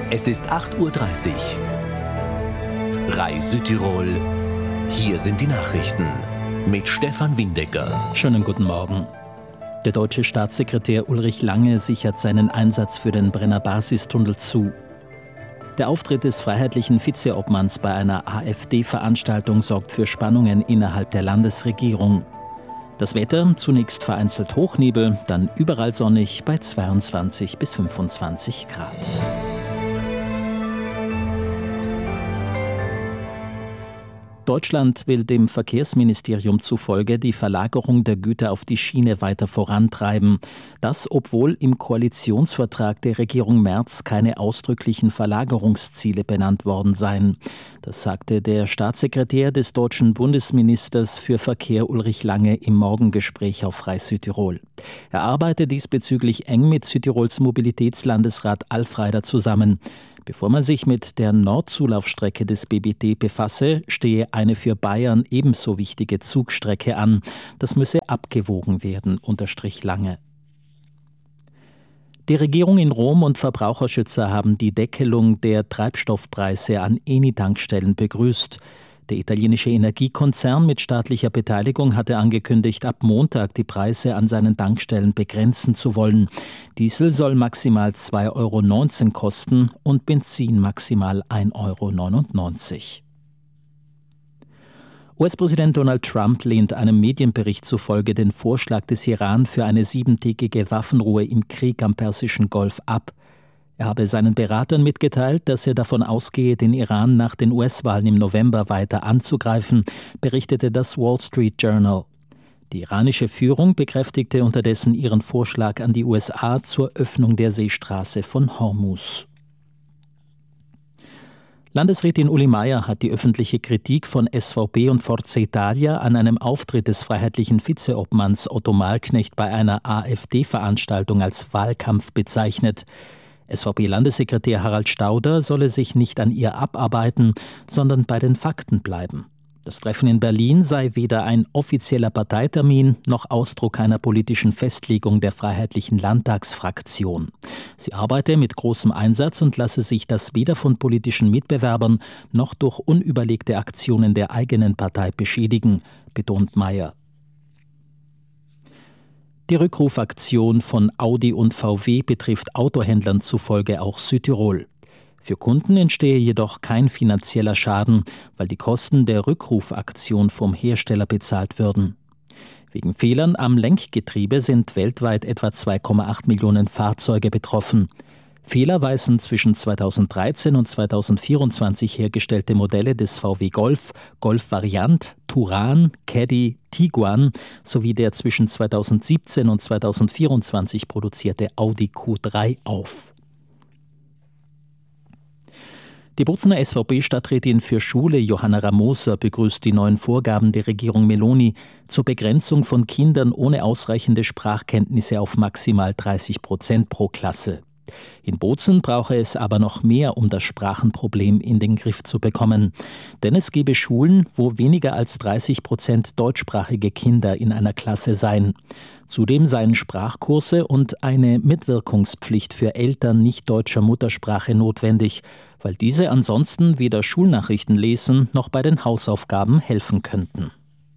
Es ist 8:30 Uhr. RAI Südtirol. Hier sind die Nachrichten mit Stefan Windecker. Schönen guten Morgen. Der deutsche Staatssekretär Ulrich Lange sichert seinen Einsatz für den Brenner-Basistunnel zu. Der Auftritt des freiheitlichen Vizeobmanns bei einer AfD-Veranstaltung sorgt für Spannungen innerhalb der Landesregierung. Das Wetter, zunächst vereinzelt Hochnebel, dann überall sonnig bei 22 bis 25 Grad. Deutschland will dem Verkehrsministerium zufolge die Verlagerung der Güter auf die Schiene weiter vorantreiben. Das, obwohl im Koalitionsvertrag der Regierung Merz keine ausdrücklichen Verlagerungsziele benannt worden seien. Das sagte der Staatssekretär des deutschen Bundesministers für Verkehr Ulrich Lange im Morgengespräch auf RAI Südtirol. Er arbeite diesbezüglich eng mit Südtirols Mobilitätslandesrat Alf Reider zusammen. Bevor man sich mit der Nordzulaufstrecke des BBT befasse, stehe eine für Bayern ebenso wichtige Zugstrecke an. Das müsse abgewogen werden, unterstrich Lange. Die Regierung in Rom und Verbraucherschützer haben die Deckelung der Treibstoffpreise an Eni-Tankstellen begrüßt. Der italienische Energiekonzern mit staatlicher Beteiligung hatte angekündigt, ab Montag die Preise an seinen Tankstellen begrenzen zu wollen. Diesel soll maximal 2,19 € kosten und Benzin maximal 1,99 €. US-Präsident Donald Trump lehnt einem Medienbericht zufolge den Vorschlag des Iran für eine 7-tägige Waffenruhe im Krieg am Persischen Golf ab. Er habe seinen Beratern mitgeteilt, dass er davon ausgehe, den Iran nach den US-Wahlen im November weiter anzugreifen, berichtete das Wall Street Journal. Die iranische Führung bekräftigte unterdessen ihren Vorschlag an die USA zur Öffnung der Seestraße von Hormuz. Landesrätin Uli Meier hat die öffentliche Kritik von SVP und Forza Italia an einem Auftritt des freiheitlichen Vizeobmanns Otto Malknecht bei einer AfD-Veranstaltung als Wahlkampf bezeichnet. SVP-Landessekretär Harald Stauder solle sich nicht an ihr abarbeiten, sondern bei den Fakten bleiben. Das Treffen in Berlin sei weder ein offizieller Parteitermin noch Ausdruck einer politischen Festlegung der Freiheitlichen Landtagsfraktion. Sie arbeite mit großem Einsatz und lasse sich das weder von politischen Mitbewerbern noch durch unüberlegte Aktionen der eigenen Partei beschädigen, betont Meier. Die Rückrufaktion von Audi und VW betrifft Autohändlern zufolge auch Südtirol. Für Kunden entstehe jedoch kein finanzieller Schaden, weil die Kosten der Rückrufaktion vom Hersteller bezahlt würden. Wegen Fehlern am Lenkgetriebe sind weltweit etwa 2,8 Millionen Fahrzeuge betroffen. Fehler weisen zwischen 2013 und 2024 hergestellte Modelle des VW Golf, Golf Variant, Touran, Caddy, Tiguan sowie der zwischen 2017 und 2024 produzierte Audi Q3 auf. Die Bozener SVP-Stadträtin für Schule Johanna Ramoser begrüßt die neuen Vorgaben der Regierung Meloni zur Begrenzung von Kindern ohne ausreichende Sprachkenntnisse auf maximal 30% pro Klasse. In Bozen brauche es aber noch mehr, um das Sprachenproblem in den Griff zu bekommen. Denn es gebe Schulen, wo weniger als 30% deutschsprachige Kinder in einer Klasse seien. Zudem seien Sprachkurse und eine Mitwirkungspflicht für Eltern nicht deutscher Muttersprache notwendig, weil diese ansonsten weder Schulnachrichten lesen noch bei den Hausaufgaben helfen könnten.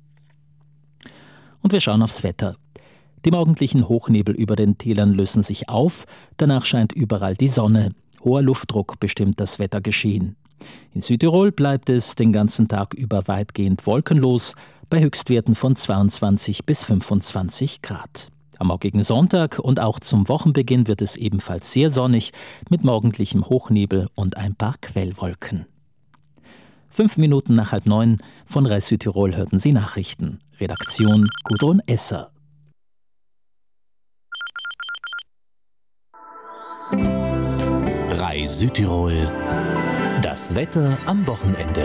Und wir schauen aufs Wetter. Die morgendlichen Hochnebel über den Tälern lösen sich auf, danach scheint überall die Sonne. Hoher Luftdruck bestimmt das Wettergeschehen. In Südtirol bleibt es den ganzen Tag über weitgehend wolkenlos, bei Höchstwerten von 22 bis 25 Grad. Am morgigen Sonntag und auch zum Wochenbeginn wird es ebenfalls sehr sonnig, mit morgendlichem Hochnebel und ein paar Quellwolken. 5 Minuten nach 8:30 von RAI Südtirol hörten Sie Nachrichten. Redaktion Gudrun Esser. RAI Südtirol. Das Wetter am Wochenende.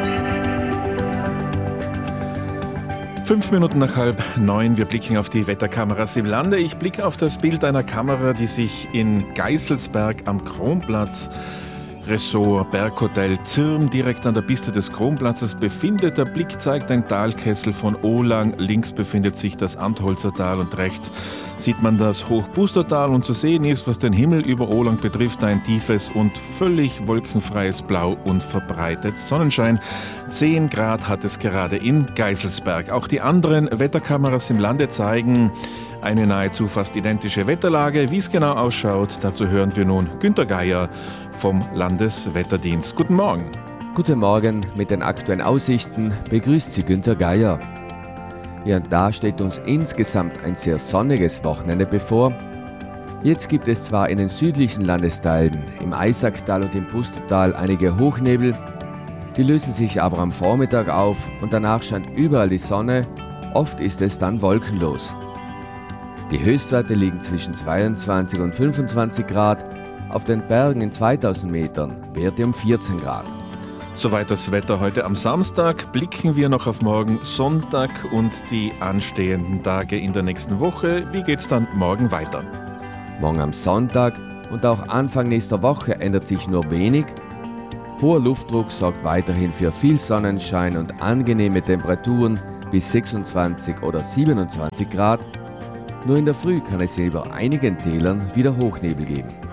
5 Minuten nach 8:30, wir blicken auf die Wetterkameras im Lande. Ich blicke auf das Bild einer Kamera, die sich in Geißelsberg am Kronplatz Ressort Berghotel Zirn direkt an der Piste des Kronplatzes befindet. Der Blick zeigt ein Talkessel von Ohlang. Links befindet sich das Antholzer Tal und rechts sieht man das Hochbustertal. Und zu sehen ist, was den Himmel über Ohlang betrifft, ein tiefes und völlig wolkenfreies Blau und verbreitet Sonnenschein. 10 Grad hat es gerade in Geiselsberg. Auch die anderen Wetterkameras im Lande zeigen eine nahezu fast identische Wetterlage. Wie es genau ausschaut, dazu hören wir nun Günter Geier vom Landeswetterdienst. Guten Morgen. Guten Morgen, mit den aktuellen Aussichten begrüßt Sie Günter Geier. Hier und da steht uns insgesamt ein sehr sonniges Wochenende bevor. Jetzt gibt es zwar in den südlichen Landesteilen, im Eisacktal und im Pustertal einige Hochnebel, die lösen sich aber am Vormittag auf und danach scheint überall die Sonne, oft ist es dann wolkenlos. Die Höchstwerte liegen zwischen 22 und 25 Grad, auf den Bergen in 2000 Metern Werte um 14 Grad. Soweit das Wetter heute am Samstag. Blicken wir noch auf morgen Sonntag und die anstehenden Tage in der nächsten Woche. Wie geht's dann morgen weiter? Morgen am Sonntag und auch Anfang nächster Woche ändert sich nur wenig. Hoher Luftdruck sorgt weiterhin für viel Sonnenschein und angenehme Temperaturen bis 26 oder 27 Grad. Nur in der Früh kann es über einigen Tälern wieder Hochnebel geben.